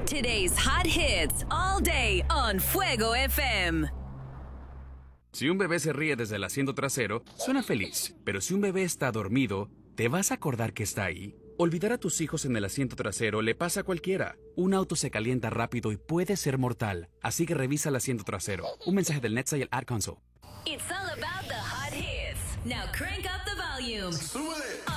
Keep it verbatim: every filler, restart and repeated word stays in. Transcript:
Today's hot hits all day on Fuego F M. Si un bebé se ríe desde el asiento trasero, suena feliz. Pero si un bebé está dormido, ¿te vas a acordar que está ahí? Olvidar a tus hijos en el asiento trasero le pasa a cualquiera. Un auto se calienta rápido y puede ser mortal. Así que revisa el asiento trasero. Un mensaje del Netsa y el Ad Console. It's all about the hot hits. Now crank up the volume. ¡Súbele!